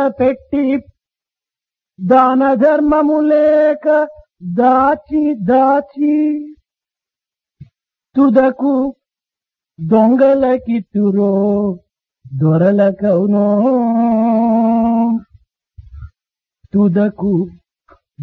పెట్టి దాన ధర్మము లేక దాచి దాచి తుదకు దొంగలకిత్తురో దొరలకవునో తుదకు